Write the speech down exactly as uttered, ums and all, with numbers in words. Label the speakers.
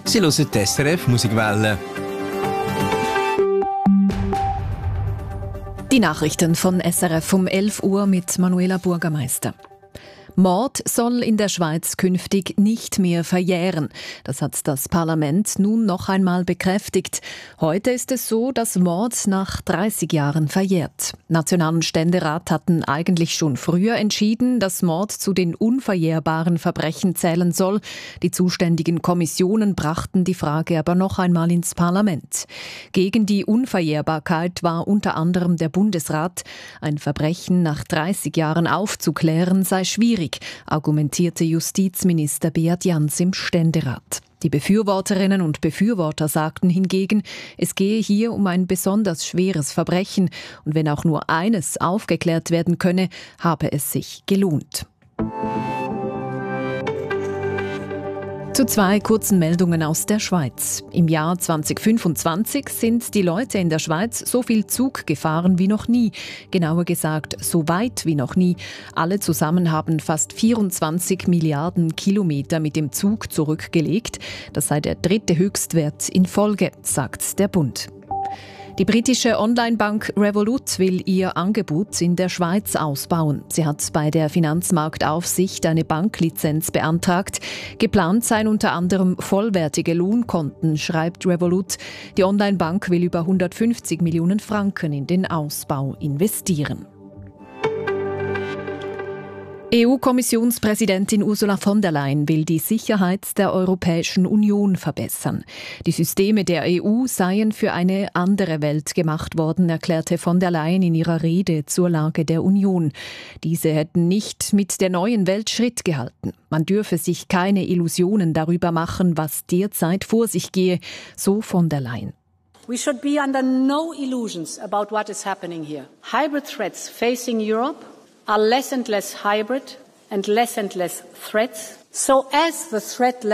Speaker 1: Sie hören die S R F Musikwelle.
Speaker 2: Die Nachrichten von S R F um elf Uhr mit Manuela Bürgermeister. Mord soll in der Schweiz künftig nicht mehr verjähren. Das hat das Parlament nun noch einmal bekräftigt. Heute ist es so, dass Mord nach dreißig Jahren verjährt. Nationalen Ständerat hatten eigentlich schon früher entschieden, dass Mord zu den unverjährbaren Verbrechen zählen soll. Die zuständigen Kommissionen brachten die Frage aber noch einmal ins Parlament. Gegen die Unverjährbarkeit war unter anderem der Bundesrat. Ein Verbrechen nach dreißig Jahren aufzuklären sei schwierig, argumentierte Justizminister Beat Jans im Ständerat. Die Befürworterinnen und Befürworter sagten hingegen, es gehe hier um ein besonders schweres Verbrechen und wenn auch nur eines aufgeklärt werden könne, habe es sich gelohnt. Zu zwei kurzen Meldungen aus der Schweiz. Im Jahr zwanzig fünfundzwanzig sind die Leute in der Schweiz so viel Zug gefahren wie noch nie. Genauer gesagt, so weit wie noch nie. Alle zusammen haben fast vierundzwanzig Milliarden Kilometer mit dem Zug zurückgelegt. Das sei der dritte Höchstwert in Folge, sagt der Bund. Die britische Online-Bank Revolut will ihr Angebot in der Schweiz ausbauen. Sie hat bei der Finanzmarktaufsicht eine Banklizenz beantragt. Geplant seien unter anderem vollwertige Lohnkonten, schreibt Revolut. Die Online-Bank will über hundertfünfzig Millionen Franken in den Ausbau investieren. E U-Kommissionspräsidentin Ursula von der Leyen will die Sicherheit der Europäischen Union verbessern. Die Systeme der E U seien für eine andere Welt gemacht worden, erklärte von der Leyen in ihrer Rede zur Lage der Union. Diese hätten nicht mit der neuen Welt Schritt gehalten. Man dürfe sich keine Illusionen darüber machen, was derzeit vor sich gehe, so von der Leyen.
Speaker 3: We should be under no illusions about what is happening here. Hybrid threats facing Europe are less and less hybrid and less and less threats. So as the threat